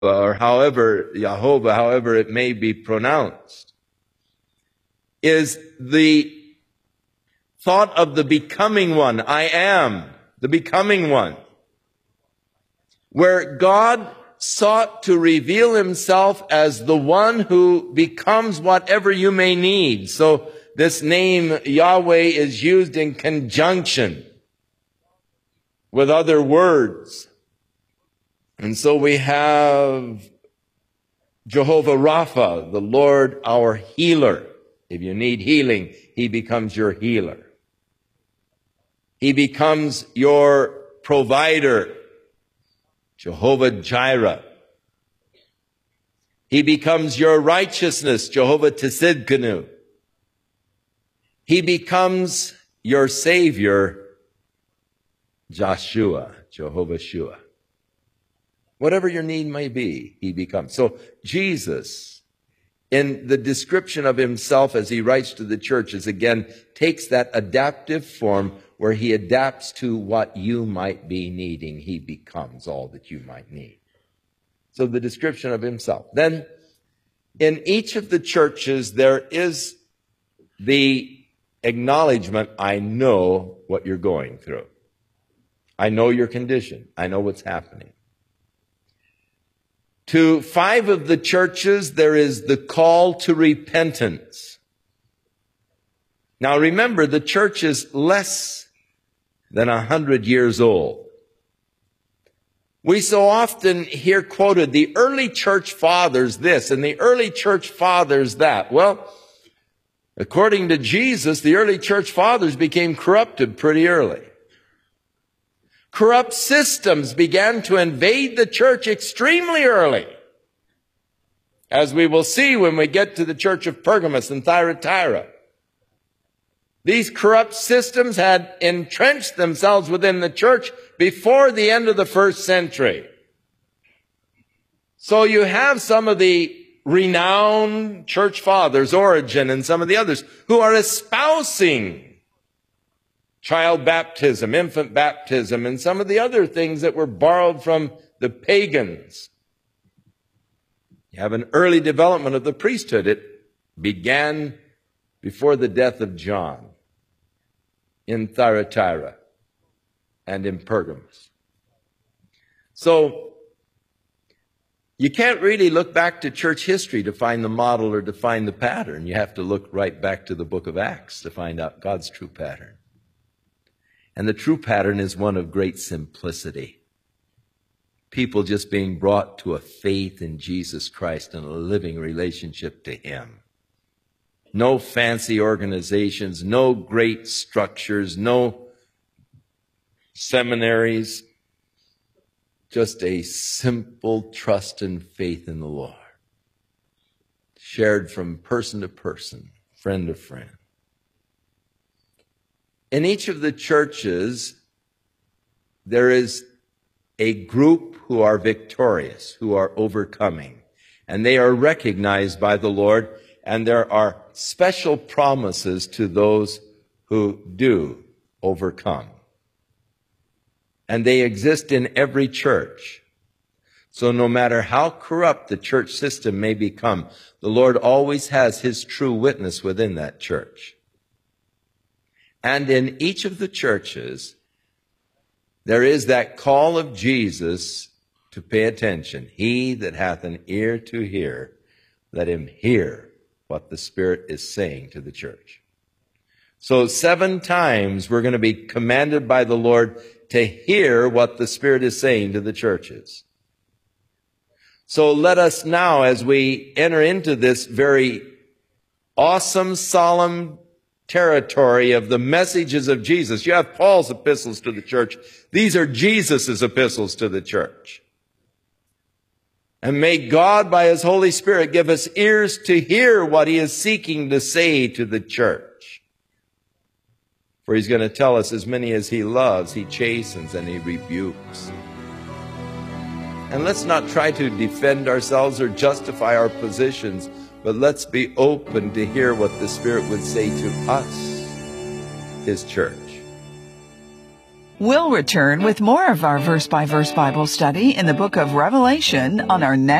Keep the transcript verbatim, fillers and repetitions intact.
or however, Jehovah, however it may be pronounced, is the thought of the becoming one. I am the becoming one, where God sought to reveal himself as the one who becomes whatever you may need. So this name Yahweh is used in conjunction with other words. And so we have Jehovah Rapha, the Lord our healer. If you need healing, he becomes your healer. He becomes your provider, Jehovah Jireh. He becomes your righteousness, Jehovah Tsidkenu. He becomes your Savior, Joshua, Jehovah Shua. Whatever your need may be, he becomes. So Jesus, in the description of himself as he writes to the churches, again, takes that adaptive form where he adapts to what you might be needing. He becomes all that you might need. So the description of himself. Then, in each of the churches, there is the acknowledgement, I know what you're going through. I know your condition. I know what's happening. To five of the churches, there is the call to repentance. Now remember, the church is less than a hundred years old. We so often hear quoted the early church fathers this and the early church fathers that. Well, according to Jesus, the early church fathers became corrupted pretty early. Corrupt systems began to invade the church extremely early, as we will see when we get to the church of Pergamos and Thyatira. These corrupt systems had entrenched themselves within the church before the end of the first century. So you have some of the renowned church fathers, Origen and some of the others, who are espousing child baptism, infant baptism, and some of the other things that were borrowed from the pagans. You have an early development of the priesthood. It began before the death of John in Thyatira and in Pergamos. So you can't really look back to church history to find the model or to find the pattern. You have to look right back to the book of Acts to find out God's true pattern. And the true pattern is one of great simplicity. People just being brought to a faith in Jesus Christ and a living relationship to him. No fancy organizations, no great structures, no seminaries. Just a simple trust and faith in the Lord. Shared from person to person, friend to friend. In each of the churches, there is a group who are victorious, who are overcoming. And they are recognized by the Lord, and there are special promises to those who do overcome. And they exist in every church. So no matter how corrupt the church system may become, the Lord always has his true witness within that church. And in each of the churches, there is that call of Jesus to pay attention. He that hath an ear to hear, let him hear what the Spirit is saying to the church. So seven times we're going to be commanded by the Lord to hear what the Spirit is saying to the churches. So let us now, as we enter into this very awesome, solemn territory of the messages of Jesus. You have Paul's epistles to the church. These are Jesus' epistles to the church. And may God, by his Holy Spirit, give us ears to hear what he is seeking to say to the church. For he's going to tell us, as many as he loves, he chastens and he rebukes. And let's not try to defend ourselves or justify our positions, but let's be open to hear what the Spirit would say to us, his church. We'll return with more of our verse-by-verse Bible study in the book of Revelation on our next